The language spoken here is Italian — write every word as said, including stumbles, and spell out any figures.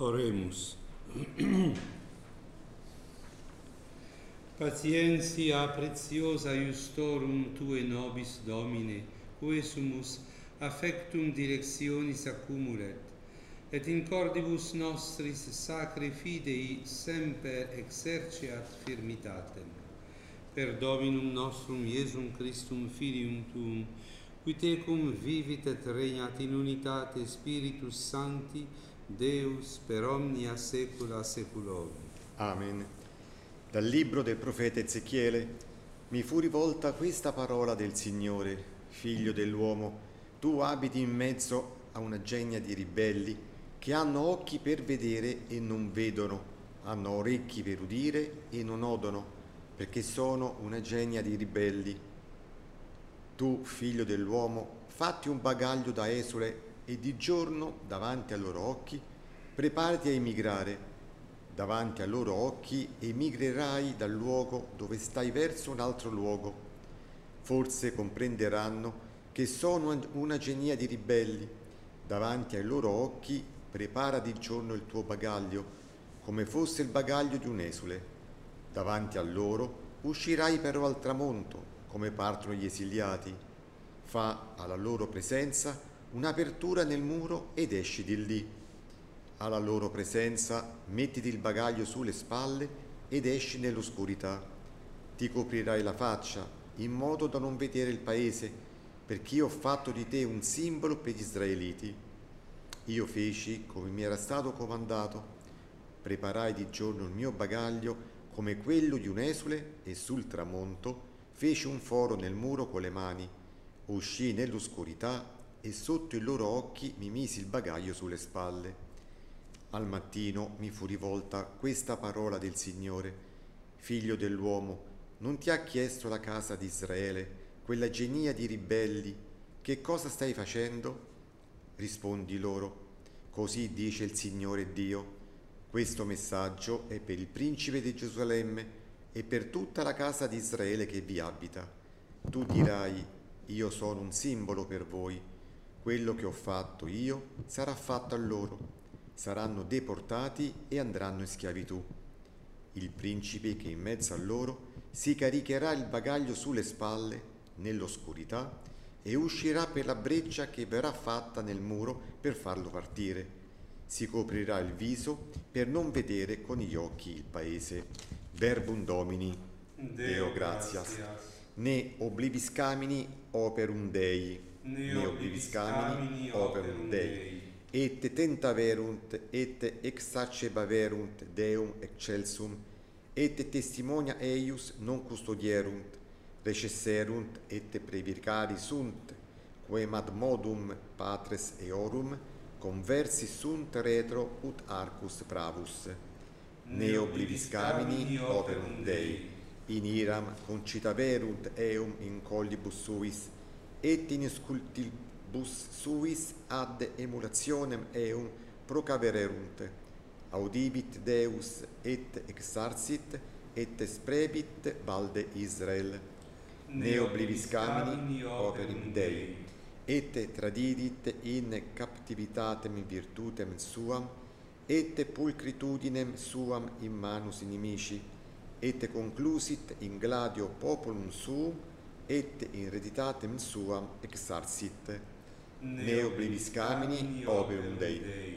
Oremus. Patientia preciosa iustorum Tue nobis Domine, cui sumus affectum directionis accumulet, et in cordibus nostris sacri fidei semper exerceat firmitatem. Per Dominum nostrum Iesum Christum Filium Tuum, qui tecum vivit et regnat in unitate Spiritus Sancti, Deus per omnia saecula saeculorum. Amen. Dal libro del profeta Ezechiele mi fu rivolta questa parola del Signore: figlio dell'uomo, tu abiti in mezzo a una genia di ribelli che hanno occhi per vedere e non vedono, hanno orecchi per udire e non odono, perché sono una genia di ribelli. Tu, figlio dell'uomo, fatti un bagaglio da esule e di giorno, davanti ai loro occhi, preparati a emigrare. Davanti ai loro occhi emigrerai dal luogo dove stai verso un altro luogo. Forse comprenderanno che sono una genia di ribelli. Davanti ai loro occhi prepara di giorno il tuo bagaglio, come fosse il bagaglio di un esule. Davanti a loro uscirai però al tramonto, come partono gli esiliati. Fa alla loro presenza un'apertura nel muro ed esci di lì. Alla loro presenza mettiti il bagaglio sulle spalle ed esci nell'oscurità. Ti coprirai la faccia in modo da non vedere il paese, perché io ho fatto di te un simbolo per gli israeliti. Io feci come mi era stato comandato. Preparai di giorno il mio bagaglio come quello di un esule e sul tramonto feci un foro nel muro con le mani. Uscii nell'oscurità e sotto i loro occhi mi misi il bagaglio sulle spalle. Al mattino mi fu rivolta questa parola del Signore: figlio dell'uomo, non ti ha chiesto la casa di Israele, quella genia di ribelli, che cosa stai facendo? Rispondi loro: così dice il Signore Dio, questo messaggio è per il principe di Gerusalemme e per tutta la casa di Israele che vi abita. Tu dirai: io sono un simbolo per voi, quello che ho fatto io sarà fatto a loro. Saranno deportati e andranno in schiavitù. Il principe che in mezzo a loro si caricherà il bagaglio sulle spalle nell'oscurità e uscirà per la breccia che verrà fatta nel muro per farlo partire. Si coprirà il viso per non vedere con gli occhi il paese. Verbum Domini, Deo, Deo gratias. Ne oblivis camini operum Dei, ne oblivis camini operum Dei. Et tentaverunt, et exacebaverunt Deum excelsum, et testimonia eius non custodierunt, recesserunt, et previcari sunt, quem ad modum patres eorum, conversi sunt retro ut arcus pravus. Ne oblivis camini operum Dei, in iram concitaverunt eum in collibus suis, et in scultilbus bus suis ad emulationem eum procavererunt. Audibit Deus et exarcit et sprebit valde Israel. Ne oblivis camini operim Dei, et tradidit in captivitatem virtutem suam, et pulcritudinem suam in manus inimici, et conclusit in gladio populum suum, et in reditatem suam exarcit. Ne oblivis camini operum Dei.